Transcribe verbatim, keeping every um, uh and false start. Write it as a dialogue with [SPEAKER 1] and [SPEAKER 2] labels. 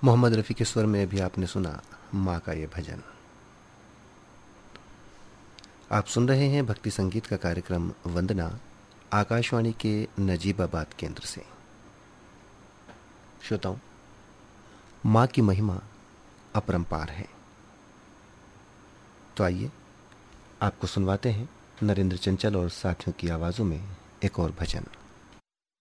[SPEAKER 1] मोहम्मद रफ़ी के स्वर में भी आपने सुना माँ का ये भजन। आप सुन रहे हैं भक्ति संगीत का कार्यक्रम वंदना, आकाशवाणी के नजीबाबाद केंद्र से। श्रोताओं, माँ की महिमा अपरंपार है। तो आइए आपको सुनवाते हैं नरेंद्र चंचल और साथियों की आवाज़ों में एक और भजन।